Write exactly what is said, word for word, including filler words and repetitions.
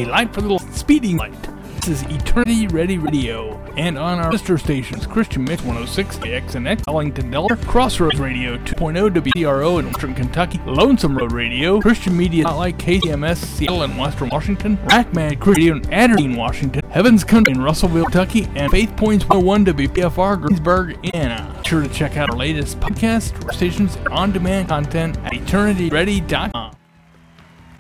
a light for the speeding light. This is Eternity Ready Radio, and on our sister stations, Christian Mix one oh six X N X, Ellington, Delaware, Crossroads Radio two point oh W C R O in Western Kentucky, Lonesome Road Radio, Christian Media Spotlight K C M S Seattle and Western Washington, Rackman Radio in Aberdeen, Washington, Heaven's Country in Russellville, Kentucky, and Faith Points one oh one W P F R Greensburg, Indiana. Be sure to check out our latest podcast stations and on-demand content at eternity ready dot com.